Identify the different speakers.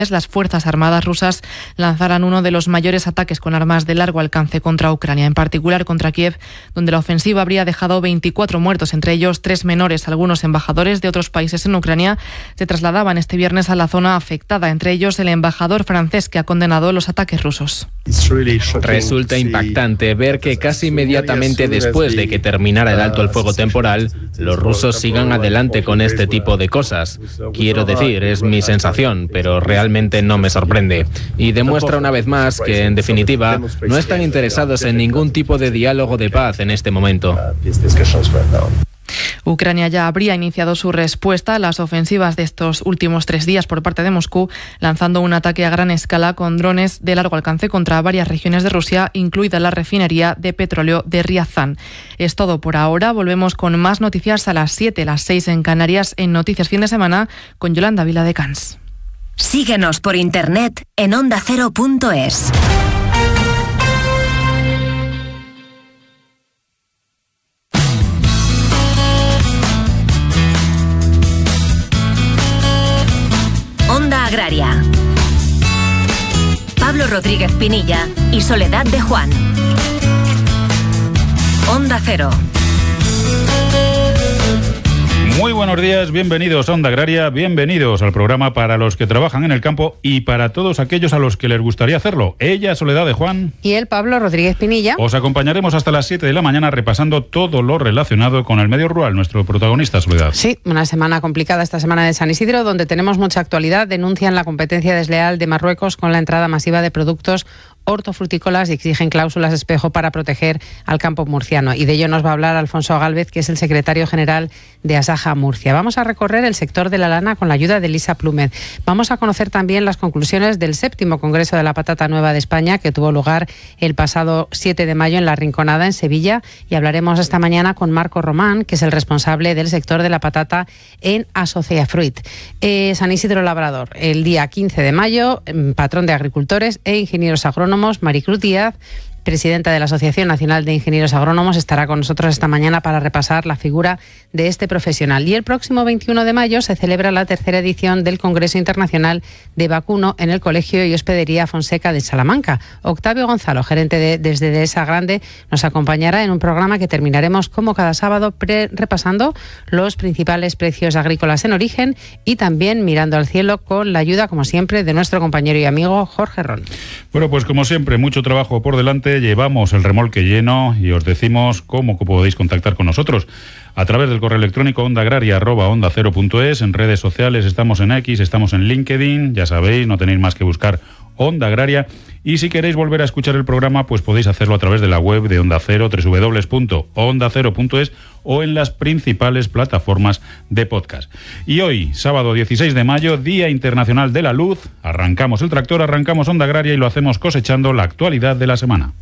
Speaker 1: las Fuerzas Armadas rusas lanzaran uno de los mayores ataques con armas de largo alcance contra Ucrania, en particular contra Kiev, donde la ofensiva habría dejado 24 muertos, entre ellos 3 menores. Algunos embajadores de otros países en Ucrania se trasladaban este viernes a la zona afectada, entre ellos el embajador francés, que ha condenado los ataques rusos.
Speaker 2: Resulta impactante ver que casi inmediatamente después de que terminara el alto el fuego temporal, los rusos sigan adelante con este tipo de cosas. Quiero decir, es mi sensación, pero realmente no me sorprende. Y demuestra una vez más que, en definitiva, no están interesados en ningún tipo de diálogo de paz en este momento.
Speaker 1: Ucrania ya habría iniciado su respuesta a las ofensivas de estos últimos 3 días por parte de Moscú, lanzando un ataque a gran escala con drones de largo alcance contra varias regiones de Rusia, incluida la refinería de petróleo de Ryazan. Es todo por ahora. Volvemos con más noticias a las 7, las 6 en Canarias, en Noticias Fin de Semana, con Yolanda Viladecans.
Speaker 3: Síguenos por internet en ondacero.es. Onda Agraria. Pablo Rodríguez Pinilla y Soledad de Juan. Onda Cero.
Speaker 4: Muy buenos días, bienvenidos a Onda Agraria, bienvenidos al programa para los que trabajan en el campo y para todos aquellos a los que les gustaría hacerlo. Ella, Soledad de Juan.
Speaker 5: Y él, Pablo Rodríguez Pinilla.
Speaker 4: Os acompañaremos hasta las 7 de la mañana repasando todo lo relacionado con el medio rural. Nuestro protagonista, Soledad.
Speaker 5: Sí, una semana complicada esta semana de San Isidro, donde tenemos mucha actualidad. Denuncian la competencia desleal de Marruecos con la entrada masiva de productos hortofrutícolas y exigen cláusulas espejo para proteger al campo murciano. Y de ello nos va a hablar Alfonso Gálvez, que es el secretario general de Asaja Murcia. Vamos a recorrer el sector de la lana con la ayuda de Elisa Plúmez. Vamos a conocer también las conclusiones del 7º Congreso de la Patata Nueva de España, que tuvo lugar el pasado 7 de mayo en La Rinconada, en Sevilla. Y hablaremos esta mañana con Marco Román, que es el responsable del sector de la patata en Asociafruit. San Isidro Labrador, el día 15 de mayo, patrón de agricultores e ingenieros agrónomos, Maricruz Díaz, presidenta de la Asociación Nacional de Ingenieros Agrónomos, estará con nosotros esta mañana para repasar la figura de este profesional. Y el próximo 21 de mayo se celebra la 3ª edición del Congreso Internacional de Vacuno en el Colegio y Hospedería Fonseca de Salamanca. Octavio Gonzalo, gerente desde Dehesa Grande, nos acompañará en un programa que terminaremos como cada sábado repasando los principales precios agrícolas en origen y también mirando al cielo con la ayuda, como siempre, de nuestro compañero y amigo Jorge Ron.
Speaker 4: Bueno, pues como siempre, mucho trabajo por delante. Llevamos el remolque lleno y os decimos cómo podéis contactar con nosotros. A través del correo electrónico ondaagraria@ondacero.es. En redes sociales estamos en X, estamos en LinkedIn. Ya sabéis, no tenéis más que buscar Onda Agraria. Y si queréis volver a escuchar el programa, pues podéis hacerlo a través de la web de Onda Cero, www.ondacero.es, o en las principales plataformas de podcast. Y hoy, sábado 16 de mayo, Día Internacional de la Luz, arrancamos el tractor, arrancamos Onda Agraria y lo hacemos cosechando la actualidad de la semana.